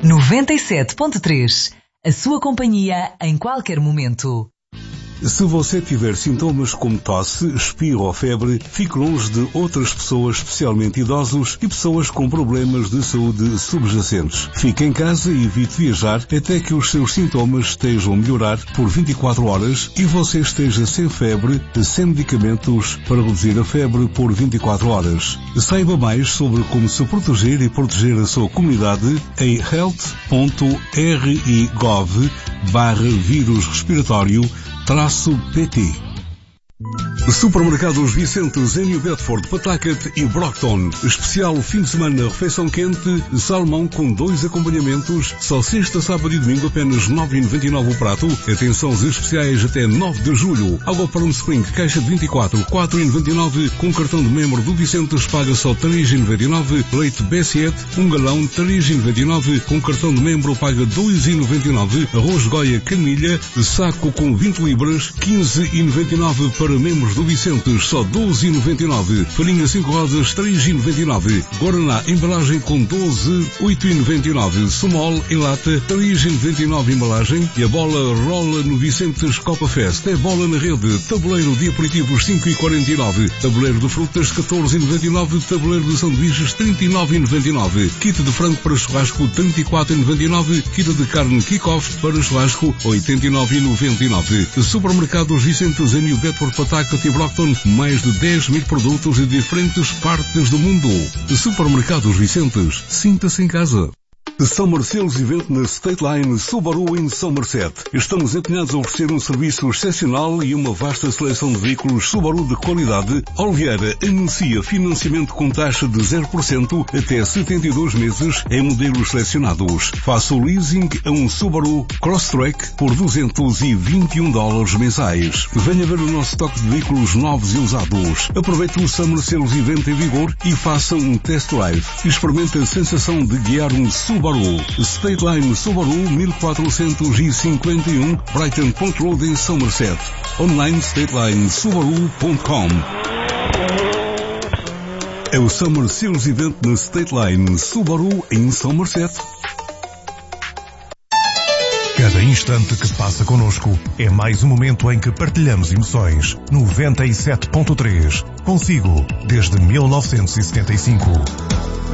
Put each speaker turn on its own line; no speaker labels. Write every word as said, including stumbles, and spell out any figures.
noventa e sete ponto três. A sua companhia em qualquer momento.
Se você tiver sintomas como tosse, espirro ou febre, fique longe de outras pessoas, especialmente idosos e pessoas com problemas de saúde subjacentes. Fique em casa e evite viajar até que os seus sintomas estejam a melhorar por vinte e quatro horas e você esteja sem febre, sem medicamentos para reduzir a febre por vinte e quatro horas. Saiba mais sobre como se proteger e proteger a sua comunidade em health ponto r i gov barra vírus respiratório traço P T. Supermercados Vicentes em New Bedford, Pawtucket e Brockton. Especial fim de semana, refeição quente, salmão com dois acompanhamentos, só sexta, sábado e domingo apenas nove vírgula noventa e nove o prato. Atenções especiais até nove de julho. Água para um Spring, caixa de vinte e quatro, quatro vírgula noventa e nove, com cartão de membro do Vicentes paga só três vírgula noventa e nove. Leite B sete, um galão, três vírgula noventa e nove, com cartão de membro paga dois vírgula noventa e nove. Arroz Goia Canilha, saco com vinte libras, quinze vírgula noventa e nove para membros do Vicentes, só doze vírgula noventa e nove. Farinha cinco rosas, três vírgula noventa e nove. Guaraná, embalagem com doze, oito vírgula noventa e nove. Sumol em lata, três vírgula noventa e nove embalagem. E a bola rola no Vicentes Copa Fest. É bola na rede. Tabuleiro de aperitivos cinco vírgula quarenta e nove. Tabuleiro de frutas catorze vírgula noventa e nove. Tabuleiro de sanduíches trinta e nove vírgula noventa e nove. Kit de frango para churrasco trinta e quatro vírgula noventa e nove. Kit de carne kick-off para churrasco oitenta e nove vírgula noventa e nove. Supermercados Vicentes em New Bedford, Pawtucket e Brockton, mais de dez mil produtos de diferentes partes do mundo. Supermercados Vicentes, sinta-se em casa. Summer Sales Event na State Line Subaru em Somerset. Estamos empenhados a oferecer um serviço excepcional e uma vasta seleção de veículos Subaru de qualidade. Oliveira anuncia financiamento com taxa de zero por cento até setenta e dois meses em modelos selecionados. Faça o leasing a um Subaru Crosstrek por duzentos e vinte e um dólares mensais. Venha ver o nosso estoque de veículos novos e usados. Aproveite o Summer Sales Event em vigor e faça um test drive. Experimente a sensação de guiar um Subaru. State Line Subaru mil quatrocentos e cinquenta e um Brighton Point Road em Somerset. Online stateline subaru ponto com. É o Summer Sales Event na State Line Subaru em Somerset.
Cada instante que passa connosco é mais um momento em que partilhamos emoções. noventa e sete ponto três. Consigo desde mil novecentos e setenta e cinco.